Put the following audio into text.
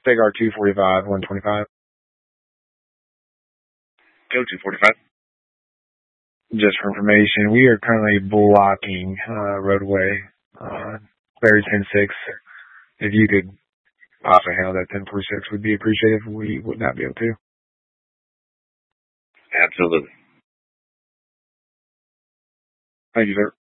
Take our 245, 125. Go 245. Just for information, we are currently blocking roadway, Berry 10-6. If you could also handle that 10-46, would be appreciated if we would not be able to. Absolutely. Thank you, sir.